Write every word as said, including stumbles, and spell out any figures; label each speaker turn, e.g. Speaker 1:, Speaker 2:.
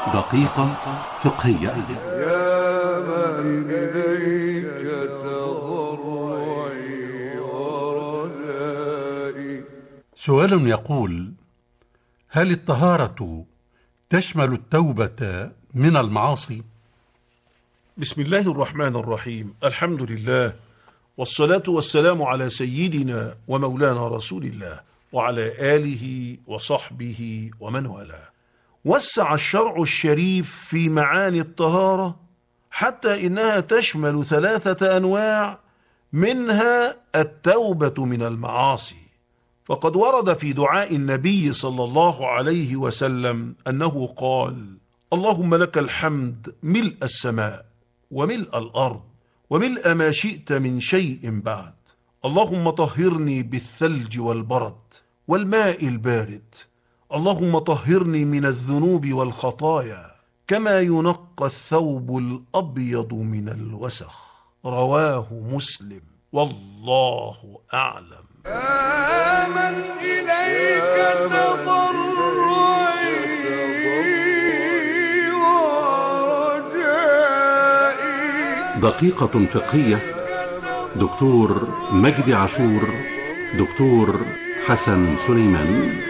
Speaker 1: دقيقة فقهية.
Speaker 2: يا من إليك تضرعي ورجائي.
Speaker 1: سؤال يقول: هل الطهارة تشمل التوبة من المعاصي؟
Speaker 3: بسم الله الرحمن الرحيم. الحمد لله، والصلاة والسلام على سيدنا ومولانا رسول الله وعلى آله وصحبه ومن والاه. وسع الشرع الشريف في معاني الطهارة حتى إنها تشمل ثلاثة أنواع، منها التوبة من المعاصي. فقد ورد في دعاء النبي صلى الله عليه وسلم أنه قال: اللهم لك الحمد ملء السماء وملء الأرض وملء ما شئت من شيء بعد. اللهم طهرني بالثلج والبرد والماء البارد. اللهم طهرني من الذنوب والخطايا كما ينقى الثوب الأبيض من الوسخ. رواه مسلم، والله أعلم.
Speaker 2: يا من إليك تضرعي ورجائي.
Speaker 1: دقيقة فقهية. دكتور مجدي عاشور، دكتور حسن سليمان.